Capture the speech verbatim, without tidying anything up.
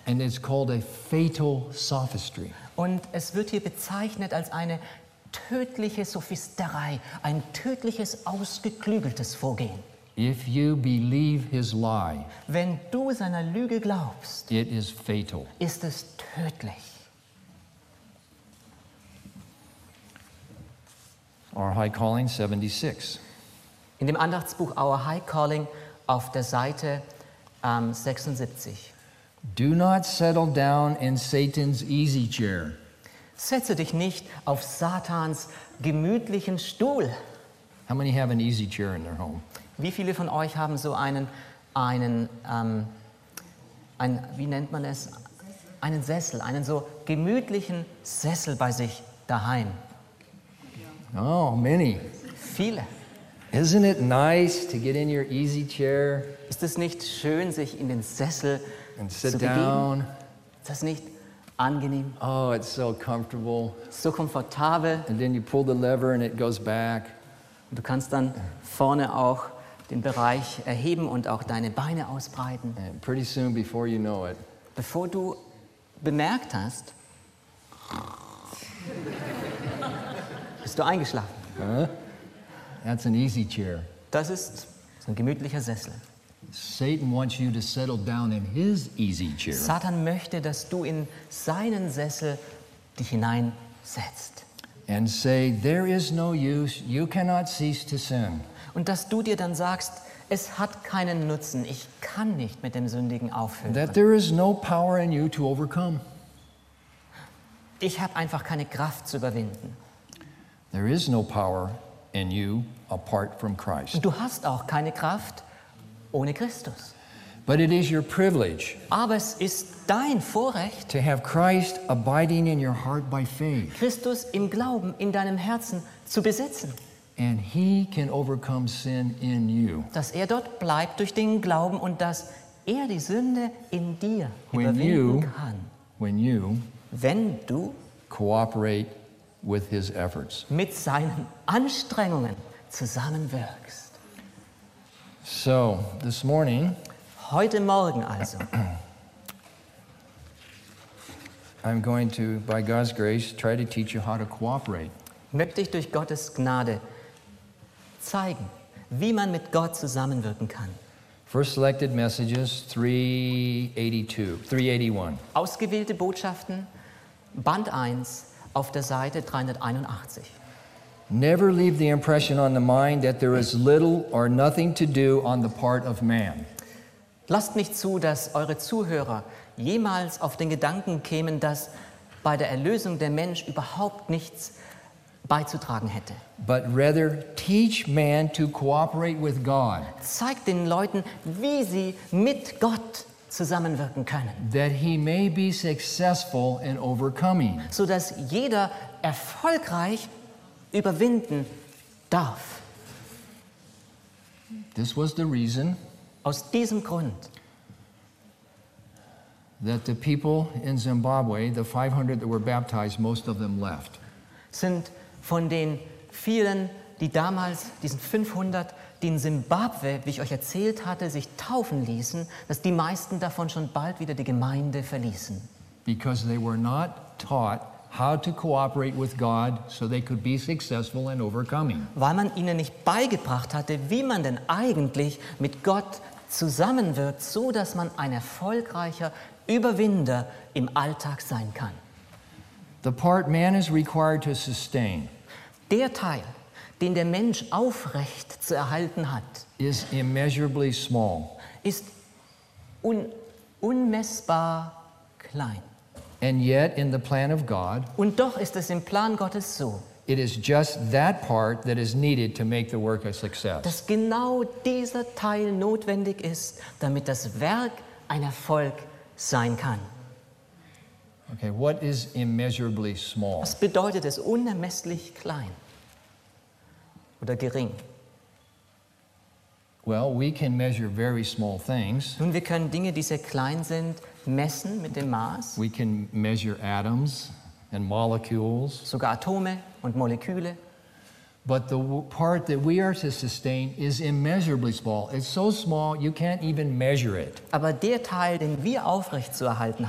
And it's called a fatal sophistry. Und es wird hier bezeichnet als eine tödliche Sophisterei, ein tödliches, ausgeklügeltes Vorgehen. If you believe his lie, Wenn du seiner Lüge glaubst, it is fatal. ist es tödlich. Our High Calling seventy-six. In dem Andachtsbuch Our High Calling auf der Seite ähm, sechsundsiebzig. Do not settle down in Satan's easy chair. Setze dich nicht auf Satans gemütlichen Stuhl. How many have an easy chair in their home? Wie viele von euch haben so einen, einen ähm, ein, wie nennt man es, einen Sessel, einen so gemütlichen Sessel bei sich daheim? Oh, many. Viele. Isn't it nice to get in your easy chair Ist es nicht schön, sich in den Sessel and zu sit begeben? down? Ist das nicht angenehm, Oh, it's so comfortable. so komfortabel? And then you pull the lever and it goes back. Und du kannst dann vorne auch den Bereich erheben und auch deine Beine ausbreiten. And pretty soon, before you know it, Bevor du bemerkt hast, bist du eingeschlafen. huh? That's an easy chair. Das ist so ein gemütlicher Sessel. Satan wants you to settle down in his easy chair. Satan möchte, dass du in seinen Sessel dich hineinsetzt. And say, there is no use, you cannot cease to sin. Und dass du dir dann sagst, es hat keinen Nutzen, ich kann nicht mit dem Sündigen aufhören. That there is no power in you to overcome. Ich habe einfach keine Kraft zu überwinden. There is no power in you apart from Christ. Und du hast auch keine Kraft ohne Christus. But it is your privilege Aber es ist dein Vorrecht, to have Christ abiding in your heart by faith. Christus im Glauben in deinem Herzen zu besitzen. And he can overcome sin in you. Dass er dort bleibt durch den Glauben und dass er die Sünde in dir When überwinden you, kann. when you Wenn du cooperate with his efforts. mit seinen Anstrengungen zusammenwirkst. So, this morning, Heute Morgen also I'm going to, by God's grace, try to teach you how to cooperate. möchte ich durch Gottes Gnade zeigen, wie man mit Gott zusammenwirken kann. First selected messages, three eighty-two, three eighty-one. Ausgewählte Botschaften, Band eins auf der Seite dreihunderteinundachtzig. Never leave the impression on the mind that there is little or nothing to do on the part of man. Lasst nicht zu, dass eure Zuhörer jemals auf den Gedanken kämen, dass bei der Erlösung der Mensch überhaupt nichts beizutragen hätte. But rather teach man to cooperate with God, Zeigt den Leuten, wie sie mit Gott zusammenwirken können, that he may be successful in overcoming. sodass jeder erfolgreich überwinden darf. This was the reason Aus diesem Grund that the people in Zimbabwe, the five hundred that were baptized, most of them left. sind von den vielen, die damals, diesen fünfhundert, die in Simbabwe, wie ich euch erzählt hatte, sich taufen ließen, dass die meisten davon schon bald wieder die Gemeinde verließen. Because they were not taught how to cooperate with God so they could be successful in overcoming. Weil man ihnen nicht beigebracht hatte, wie man denn eigentlich mit Gott zusammenwirkt, so dass man ein erfolgreicher Überwinder im Alltag sein kann. The part man is required to sustain Der Teil, den der Mensch aufrecht zu erhalten hat, is immeasurably small. ist un unmessbar klein. And yet, in the plan of God, Und doch ist es im Plan Gottes so, it is just that part that is needed to make the work a success. dass genau dieser Teil notwendig ist, damit das Werk ein Erfolg sein kann. Okay, what is immeasurably small? Was bedeutet es unermesslich klein oder gering? Well, we can measure very small things. Nun, wir können Dinge, die sehr klein sind, messen mit dem Maß, We can measure atoms and molecules. sogar Atome und Moleküle. But the w- part that we are to sustain is immeasurably small. It's so small you can't even measure it. Aber der Teil, den wir aufrechtzuerhalten